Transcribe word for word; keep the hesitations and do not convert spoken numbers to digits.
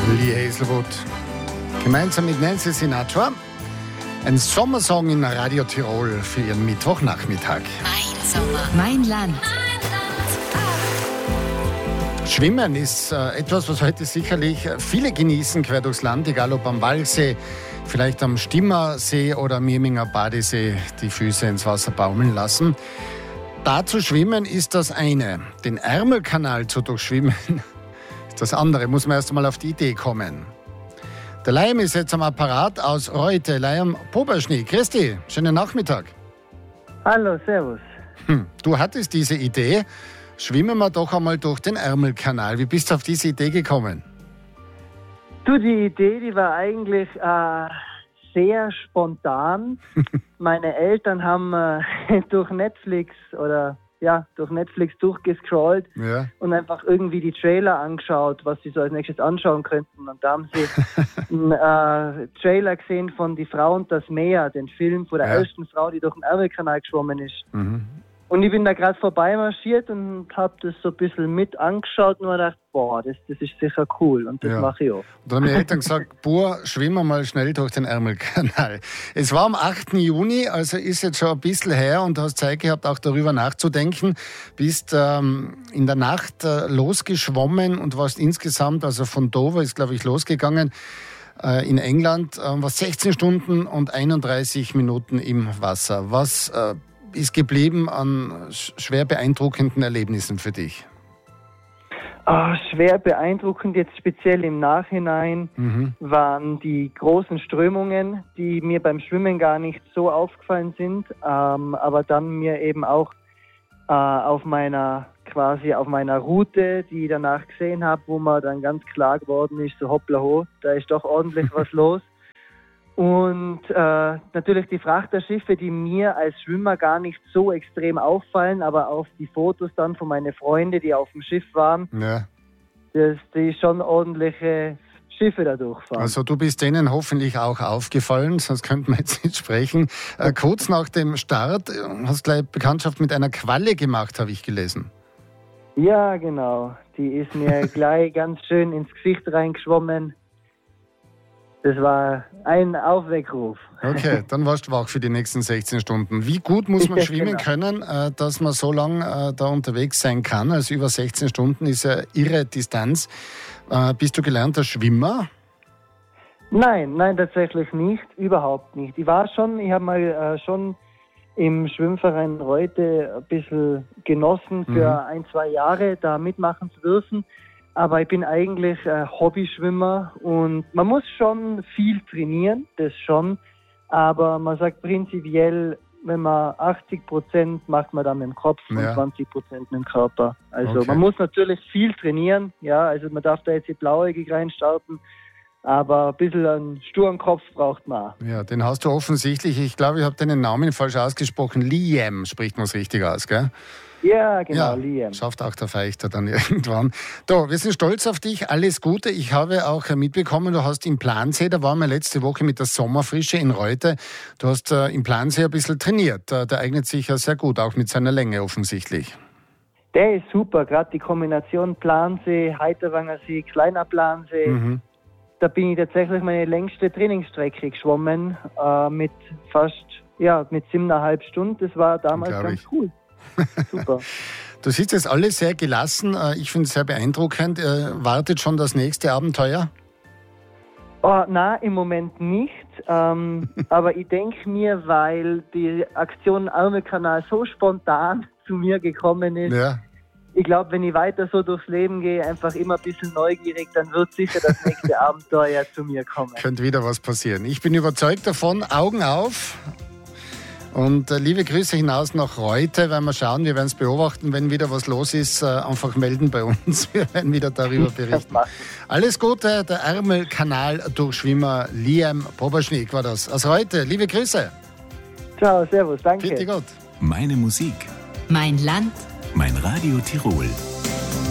Lee Hazelwood. Gemeinsam mit Nancy Sinatra. Ein Sommersong in Radio Tirol für ihren Mittwochnachmittag. Mein Sommer, mein Land. Schwimmen ist äh, etwas, was heute sicherlich viele genießen, quer durchs Land, egal ob am Walchsee, vielleicht am Stimmersee oder am Mirminger Badesee, die Füße ins Wasser baumeln lassen. Da zu schwimmen ist das eine. Den Ärmelkanal zu durchschwimmen ist das andere. Muss man erst einmal auf die Idee kommen. Der Liam ist jetzt am Apparat aus Reute. Liam Poberschnee, Christi, schönen Nachmittag. Hallo, servus. Hm, du hattest diese Idee. Schwimmen wir doch einmal durch den Ärmelkanal. Wie bist du auf diese Idee gekommen? Du, die Idee, die war eigentlich äh, sehr spontan. Meine Eltern haben äh, durch Netflix oder ja, durch Netflix durchgescrollt ja. und einfach irgendwie die Trailer angeschaut, was sie so als nächstes anschauen könnten. Und da haben sie einen äh, Trailer gesehen von Die Frau und das Meer, den Film von der ja. ersten Frau, die durch den Ärmelkanal geschwommen ist. Mhm. Und ich bin da gerade vorbeimarschiert und habe das so ein bisschen mit angeschaut und mir gedacht, boah, das, das ist sicher cool und das ja. mache ich auch. Und dann haben die Eltern gesagt, boah, schwimmen wir mal schnell durch den Ärmelkanal. Es war am achten Juni, also ist jetzt schon ein bisschen her und du hast Zeit gehabt, auch darüber nachzudenken. Bist ähm, in der Nacht äh, losgeschwommen und warst insgesamt, also von Dover ist, glaube ich, losgegangen, äh, in England, äh, warst sechzehn Stunden und einunddreißig Minuten im Wasser. Was äh, ist geblieben an schwer beeindruckenden Erlebnissen für dich? Oh, schwer beeindruckend, jetzt speziell im Nachhinein, mhm. waren die großen Strömungen, die mir beim Schwimmen gar nicht so aufgefallen sind, ähm, aber dann mir eben auch äh, auf meiner quasi auf meiner Route, die ich danach gesehen habe, wo mir dann ganz klar geworden ist, so hoppla ho, da ist doch ordentlich was los. Und äh, natürlich die Frachterschiffe, die mir als Schwimmer gar nicht so extrem auffallen, aber auf die Fotos dann von meinen Freunden, die auf dem Schiff waren, ja. das, die schon ordentliche Schiffe da durchfahren. Also du bist denen hoffentlich auch aufgefallen, sonst könnten wir jetzt nicht sprechen. Äh, kurz nach dem Start hast du gleich Bekanntschaft mit einer Qualle gemacht, habe ich gelesen. Ja, genau. Die ist mir gleich ganz schön ins Gesicht reingeschwommen. Das war ein Aufweckruf. Okay, dann warst du wach für die nächsten sechzehn Stunden. Wie gut muss man ja, schwimmen genau. können, äh, dass man so lange äh, da unterwegs sein kann? Also über sechzehn Stunden ist ja irre Distanz. Äh, bist du gelernter Schwimmer? Nein, nein, tatsächlich nicht. Überhaupt nicht. Ich war schon, ich habe mal äh, schon im Schwimmverein Reute ein bisschen genossen, für mhm. ein, zwei Jahre da mitmachen zu dürfen. Aber ich bin eigentlich äh, Hobbyschwimmer und man muss schon viel trainieren, das schon. Aber man sagt prinzipiell, wenn man achtzig Prozent macht man dann mit dem Kopf ja. und zwanzig Prozent mit dem Körper. Also okay. man muss natürlich viel trainieren, ja, also man darf da jetzt nicht blauäugig reinstarten, aber ein bisschen einen sturen Kopf braucht man auch. Ja, den hast du offensichtlich, ich glaube, ich habe deinen Namen falsch ausgesprochen, Liam spricht man es richtig aus, gell? Ja, genau, ja, Liam. Schafft auch der Feichter dann irgendwann. Du, wir sind stolz auf dich, alles Gute. Ich habe auch mitbekommen, du hast im Plansee, da waren wir letzte Woche mit der Sommerfrische in Reute, du hast äh, im Plansee ein bisschen trainiert. Der, der eignet sich ja sehr gut, auch mit seiner Länge offensichtlich. Der ist super, gerade die Kombination Plansee, Heiterwanger See, Kleiner Plansee. Mhm. Da bin ich tatsächlich meine längste Trainingsstrecke geschwommen, äh, mit fast, ja, mit siebeneinhalb Stunden. Das war damals ganz ich. cool. Super. Du siehst jetzt alles sehr gelassen. Ich finde es sehr beeindruckend. Wartet schon das nächste Abenteuer? Oh, nein, im Moment nicht. Ähm, aber ich denke mir, weil die Aktion Ärmelkanal so spontan zu mir gekommen ist, ja. ich glaube, wenn ich weiter so durchs Leben gehe, einfach immer ein bisschen neugierig, dann wird sicher das nächste Abenteuer zu mir kommen. Könnte wieder was passieren. Ich bin überzeugt davon. Augen auf. Und äh, liebe Grüße hinaus nach Reute, weil wir schauen, wir werden es beobachten, wenn wieder was los ist, äh, einfach melden bei uns. Wir werden wieder darüber berichten. Alles Gute, der Ärmelkanal-Durchschwimmer Liam Poberschnick war das. Aus Reute, liebe Grüße. Ciao, servus, danke. Bitte Gott. Meine Musik. Mein Land. Mein Radio Tirol.